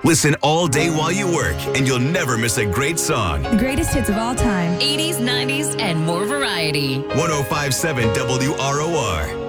Listen all day while you work, and you'll never miss a great song. The greatest hits of all time. 80s, 90s, and more variety. 1057 WROR.